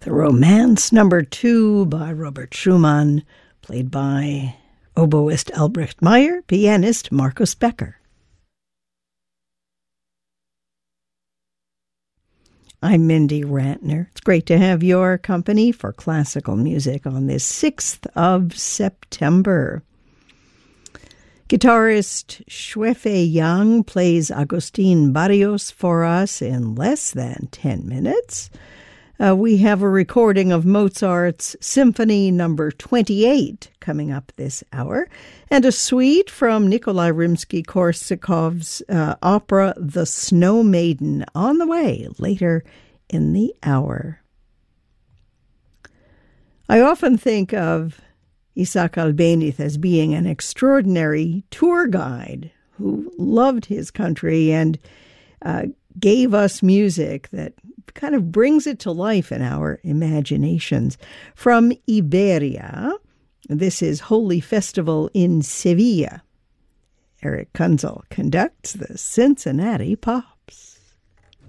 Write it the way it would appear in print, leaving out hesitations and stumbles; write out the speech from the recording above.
The Romance Number 2 by Robert Schumann, played by oboist Albrecht Meyer, pianist Marcus Becker. I'm Mindy Rantner. It's great to have your company for classical music on this 6th of September. Guitarist Shuefei Yang plays Agustin Barrios for us in less than 10 minutes. We have a recording of Mozart's Symphony No. 28 coming up this hour, and a suite from Nikolai Rimsky-Korsakov's opera The Snow Maiden on the way later in the hour. I often think of Isaac Albéniz as being an extraordinary tour guide who loved his country and gave us music that kind of brings it to life in our imaginations. From Iberia, this is Holy Festival in Sevilla. Eric Kunzel conducts the Cincinnati Pop.